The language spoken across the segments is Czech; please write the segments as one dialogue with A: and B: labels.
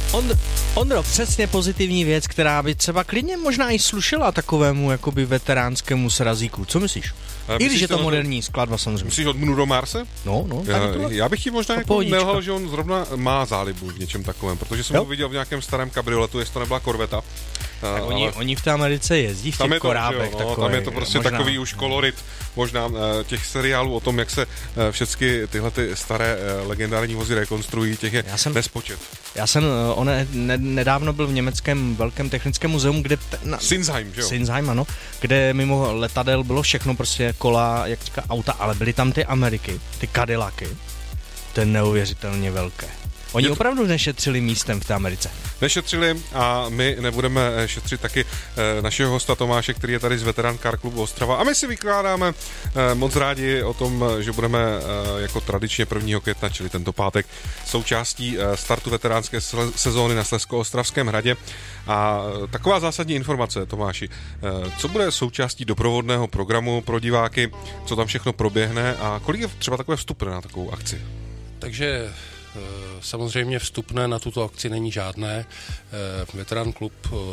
A: Ondro, přesně pozitivní věc, která by třeba klidně možná i slušela takovému jakoby veteránskému srazíku. Co myslíš? I když je to moderní skladba samozřejmě.
B: Myslíš od Bruno Marse?
A: No.
B: Já bych ti možná jako nelhal, že on zrovna má zálibu v něčem takovém, protože jsem ho viděl v nějakém starém kabrioletu, jestli to nebyla Corvetta.
A: Tak oni v té Americe jezdí v těch korábech.
B: Tam je to prostě možná takový už kolorit možná těch seriálů o tom, jak se všechny tyhle ty staré legendární vozy rekonstruují, těch je nespočet.
A: Já jsem nedávno byl v německém velkém technickém muzeu, kde...
B: Sinsheim, že jo?
A: Sinsheim, ano. Kde mimo letadel bylo všechno, prostě kola, jak říká, auta, ale byly tam ty Ameriky, ty Cadillacy. To je neuvěřitelně velké. Oni opravdu nešetřili místem v té Americe.
B: Nešetřili a my nebudeme šetřit taky našeho hosta Tomáše, který je tady z Veterán Car Clubu Ostrava. A my si vykládáme moc rádi o tom, že budeme jako tradičně 1. května, čili tento pátek, součástí startu veteránské sezóny na Slezsko-Ostravském hradě. A taková zásadní informace, Tomáši, co bude součástí doprovodného programu pro diváky, co tam všechno proběhne a kolik je třeba takové vstupné na takovou akci?
C: Takže samozřejmě vstupné na tuto akci není žádné. Veterán klub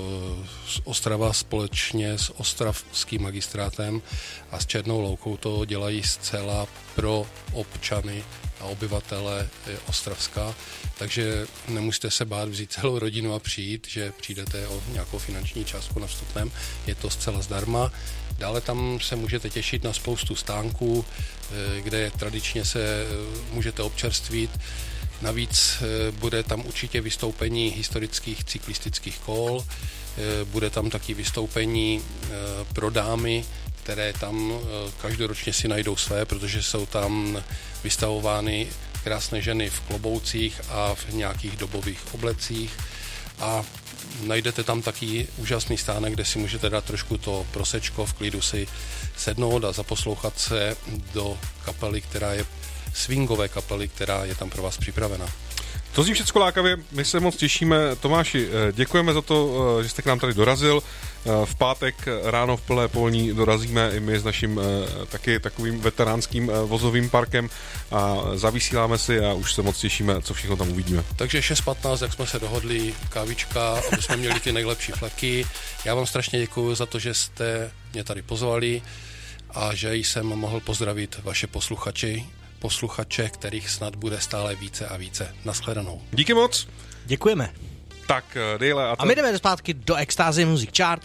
C: Ostrava společně s ostravským magistrátem a s Černou loukou to dělají zcela pro občany a obyvatele Ostravska, takže nemusíte se bát vzít celou rodinu a přijít, že přijdete o nějakou finanční částku na vstupném, je to zcela zdarma. Dále tam se můžete těšit na spoustu stánků, kde tradičně se můžete občerstvít. Navíc bude tam určitě vystoupení historických cyklistických kol, bude tam taky vystoupení pro dámy, které tam každoročně si najdou své, protože jsou tam vystavovány krásné ženy v kloboucích a v nějakých dobových oblecích. A najdete tam taky úžasný stánek, kde si můžete dát trošku to prosečko, v klidu si sednout a zaposlouchat se do kapely, která je swingové kapely, která je tam pro vás připravena.
B: To zní všecko lákavě, my se moc těšíme. Tomáši, děkujeme za to, že jste k nám tady dorazil. V pátek ráno v plné polní dorazíme i my s naším taky takovým veteránským vozovým parkem a zavysíláme si a už se moc těšíme, co všechno tam uvidíme.
C: Takže 6:15, jak jsme se dohodli, kávička, aby jsme měli ty nejlepší fleky. Já vám strašně děkuji za to, že jste mě tady pozvali a že jsem mohl pozdravit vaše posluchače, kterých snad bude stále více a více. Naschledanou.
B: Díky moc.
A: Děkujeme.
B: Tak, Dale.
A: A my jdeme zpátky do Ecstasy Music Chart.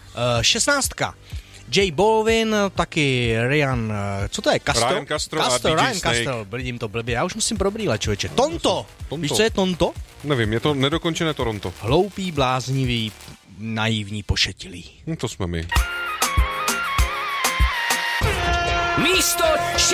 A: 16. J Balvin, taky Ryan, co to je?
B: Ryan Castro a DJ
A: Ryan
B: Snake.
A: Castro, blidím to blbě, já už musím probrýlet, člověče. Tonto. Víš, co je Tonto?
B: Nevím, je to nedokončené Toronto.
A: Hloupý, bláznivý, naivní, pošetilý.
B: To jsme my.
D: Místo 16.